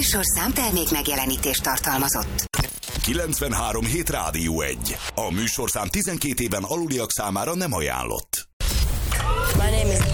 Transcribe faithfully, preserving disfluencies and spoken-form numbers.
műsorszám termék megjelenítést tartalmazott. kilencvenhárom hét Rádió egy. A műsorszám tizenkét éven aluliak számára nem ajánlott.